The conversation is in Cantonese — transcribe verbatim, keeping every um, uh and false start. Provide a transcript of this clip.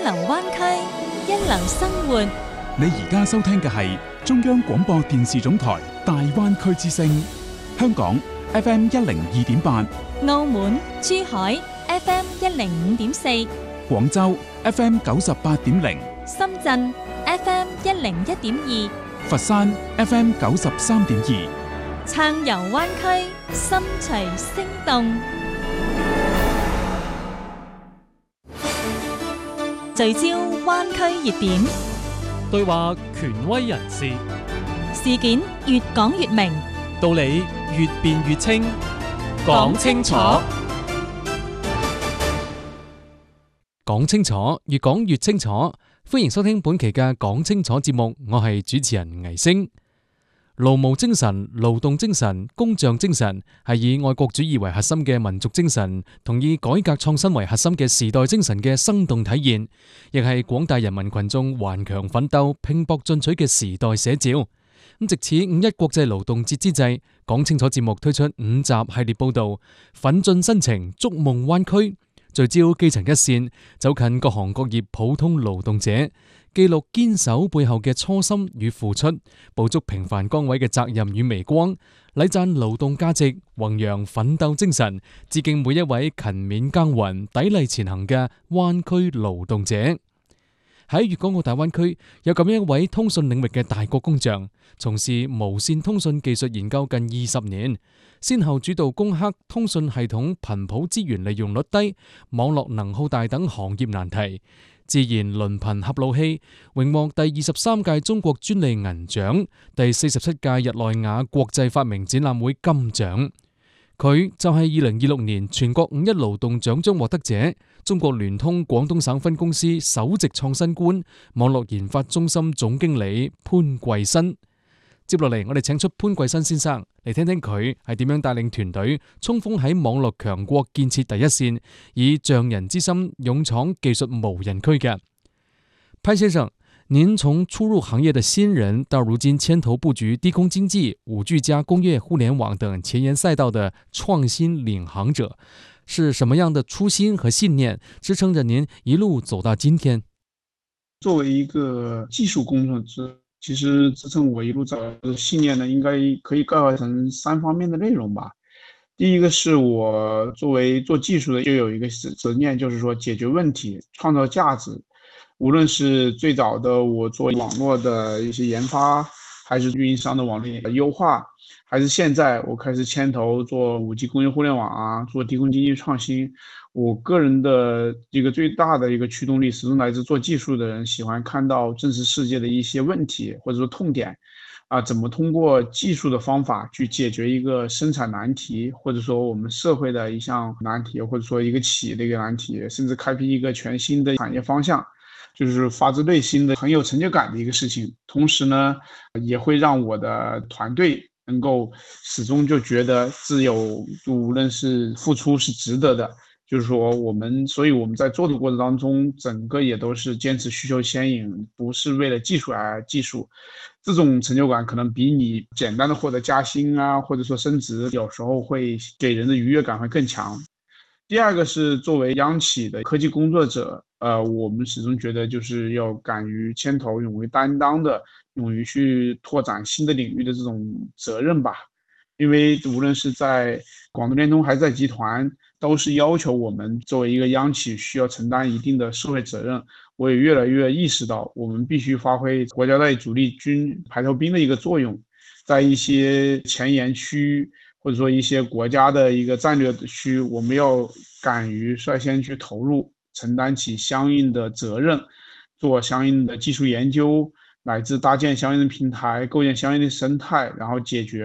流灣區，一流生活。 你而家收聽嘅係中央廣播電視總台大灣區之聲，香港 F M 一零二點八， 澳門、珠海 F M 一零五點四， 廣州 F M 九十八點零， 深圳 F M 一零一點二， 佛山 F M 九十三點二， 撐遊灣區，心隨聲動。聚焦灣區熱點， 對話權威人士， 事件越講越明， 道理越辯越清，講清楚，講清楚，越講越清楚。歡迎收聽本期嘅講清楚節目，我係主持人倪星。勞務精神、勞動精神、工匠精神係以愛國主義為核心嘅民族精神，同以改革創新為核心嘅時代精神嘅生動體現，亦係廣大人民群眾頑強奮鬥、拼搏進取嘅時代寫照。咁藉此五一國際勞動節之際，講清楚節目推出五集系列報道，奮進新程，築夢灣區，聚焦基層一線，走近各行各業普通勞動者，記錄堅守背後嘅初心與付出，捕捉平凡崗位嘅責任與微光，禮讚勞動價值，弘揚奮鬥精神，致敬每一位勤勉耕耘、砥礪前行嘅灣區勞動者。喺粵港澳大灣區有咁樣一位通訊領域嘅大國工匠，從事無線通訊技術研究近二十年，先後主導攻克通訊系統頻譜資源利用率低、網絡能耗大等行業難題，自研輪頻合路器，榮獲第二十三屆中國專利銀獎、第四十七屆日內瓦國際發明展覽會金獎。佢就係二零二六年全國五一勞動獎章獲得者，中國聯通廣東省分公司首席創新官、網絡研發中心總經理潘桂新。接落嚟，我哋請出潘桂新先生嚟聽聽佢係點樣帶領團隊衝鋒喺網絡強國建設第一線，以匠人之心勇闖技術無人區嘅。潘先生，您從初入行業的新人到如今牽頭布局低空經濟、五 G 加工業互聯網等前沿賽道的創新領航者，是什麼樣的初心和信念支撐着您一路走到今天？ 作為一個技術工作者，其實支撐我一路走的信念呢，應該可以概括成三方面的內容吧。第一個是我作為做技術的，就有一個執念，就是說解決問題、創造價值。無論是最早的我做網絡的一些研發，還是運營商的網絡優化，還是現在我開始牽頭做五 G 工業互聯網啊，做低空經濟創新，我個人的一個最大的一個驅動力始終來自做技術的人喜歡看到真實世界的一些問題或者說痛點啊，怎麼通過技術的方法去解決一個生產難題，或者說我們社會的一項難題，或者說一個企業的一個難題，甚至開闢一個全新的產業方向，就是發自內心的很有成就感的一個事情。同時呢，也會讓我的團隊能夠始終就覺得自有，無論是付出是值得的。就是說我們，所以我們在做的過程當中，整個也都是堅持需求先引，不是為了技術而技術。這種成就感可能比你簡單的獲得加薪啊，或者說升職，有時候會給人的愉悅感會更強。第二個是作為央企的科技工作者，呃，我們始終覺得就是要敢於牽頭、勇於擔當的、勇於去拓展新的領域的這種責任吧。因為無論是在廣東聯通還是在集團，都是要求我們作為一個央企需要承擔一定的社會責任。我也越來越意識到，我們必須發揮國家隊主力軍排頭兵的一個作用，在一些前沿區或者說一些國家的一個戰略區，我們要敢於率先去投入，承擔起相應的責任，做相應的技術研究，乃至搭建相應的平台，構建相應的生態，然後解決